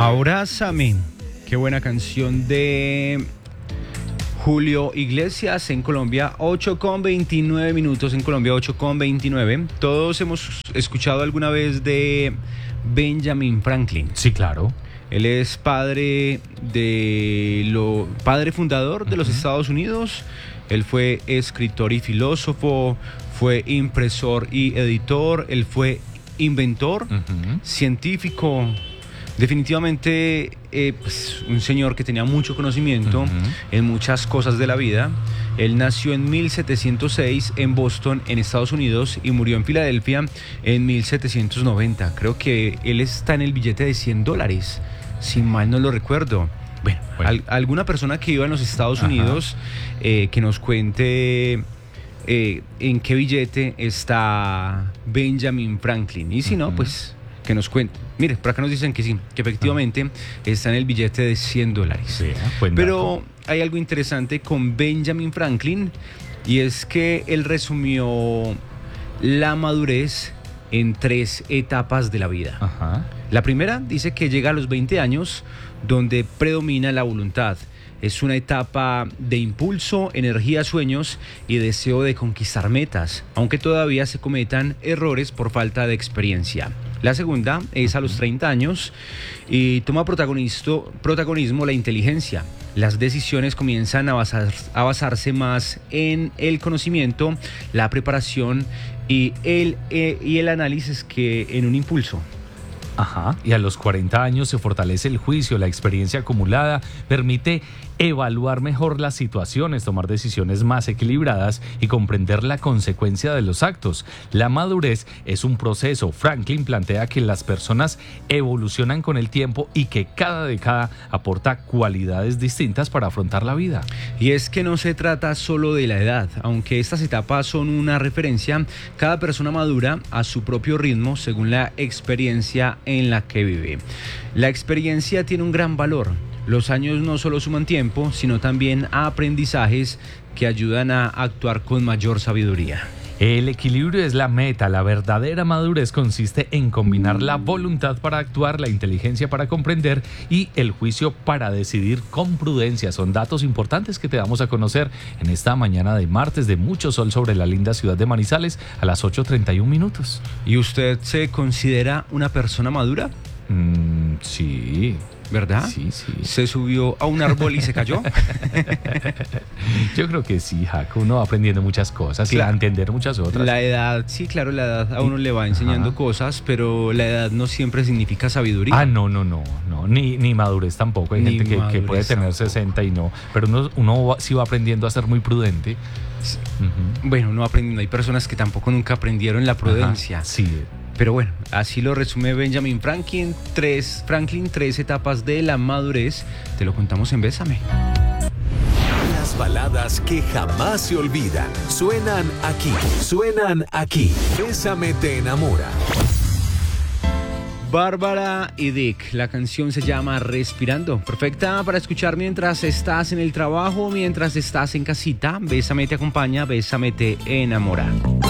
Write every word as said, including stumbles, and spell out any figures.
Abrázame, qué buena canción de Julio Iglesias en Colombia, ocho con veintinueve minutos en Colombia, ocho con veintinueve. Todos hemos escuchado alguna vez de Benjamin Franklin. Sí, claro. Él es padre de lo padre fundador de uh-huh. los Estados Unidos. Él fue escritor y filósofo, fue impresor y editor, él fue inventor, uh-huh. científico. Definitivamente eh, pues, un señor que tenía mucho conocimiento uh-huh. en muchas cosas de la vida. Él nació en mil setecientos seis en Boston, en Estados Unidos, y murió en Filadelfia en mil setecientos noventa. Creo que él está en el billete de cien dólares, si mal no lo recuerdo. Bueno, bueno. Al, alguna persona que viva en los Estados Unidos eh, que nos cuente eh, en qué billete está Benjamin Franklin. Y si uh-huh. no, pues que nos cuente. Mire, por acá nos dicen que sí, que efectivamente uh-huh. está en el billete de cien dólares. Sí, buen dato. Pero hay algo interesante con Benjamin Franklin, y es que él resumió la madurez en tres etapas de la vida. Ajá. La primera dice que llega a los veinte años, donde predomina la voluntad. Es una etapa de impulso, energía, sueños y deseo de conquistar metas, aunque todavía se cometan errores por falta de experiencia. La segunda es a los treinta años y toma protagonismo la inteligencia. Las decisiones comienzan a, basar, a basarse más en el conocimiento, la preparación y el, eh, y el análisis que en un impulso. Ajá. Y a los cuarenta años se fortalece el juicio, la experiencia acumulada permite evaluar mejor las situaciones, tomar decisiones más equilibradas y comprender la consecuencia de los actos. La madurez es un proceso. Franklin plantea que las personas evolucionan con el tiempo y que cada década aporta cualidades distintas para afrontar la vida. Y es que no se trata solo de la edad, aunque estas etapas son una referencia. Cada persona madura a su propio ritmo según la experiencia en la que vive. La experiencia tiene un gran valor. Los años no solo suman tiempo, sino también aprendizajes que ayudan a actuar con mayor sabiduría. El equilibrio es la meta. La verdadera madurez consiste en combinar la voluntad para actuar, la inteligencia para comprender y el juicio para decidir con prudencia. Son datos importantes que te damos a conocer en esta mañana de martes de mucho sol sobre la linda ciudad de Manizales a las ocho treinta y un minutos. ¿Y usted se considera una persona madura? Mm, sí. ¿Verdad? Sí, sí. ¿Se subió a un árbol y se cayó? Yo creo que sí, Jaco. Uno va aprendiendo muchas cosas claro. y a entender muchas otras. La edad, sí, claro, la edad a uno le va enseñando Ajá. cosas, pero la edad no siempre significa sabiduría. Ah, no, no, no. no ni, ni madurez tampoco. Hay ni gente que, que puede tener tampoco. sesenta y no. Pero uno, uno va, sí va aprendiendo a ser muy prudente. Sí. Uh-huh. Bueno, uno va aprendiendo. Hay personas que tampoco nunca aprendieron la prudencia. Ajá, sí. Pero bueno, así lo resume Benjamin Franklin, tres, Franklin, tres etapas de la madurez. Te lo contamos en Bésame. Las baladas que jamás se olvidan suenan aquí, suenan aquí. Bésame te enamora. Bárbara y Dick, la canción se llama Respirando, perfecta para escuchar mientras estás en el trabajo, mientras estás en casita. Bésame te acompaña, Bésame te enamora.